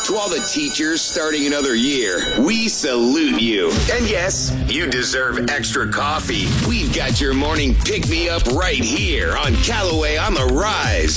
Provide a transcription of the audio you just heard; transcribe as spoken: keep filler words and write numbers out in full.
To all the teachers starting another year, we salute you. And yes, you deserve extra coffee. We've got your morning pick-me-up right here on Callaway on the Rise.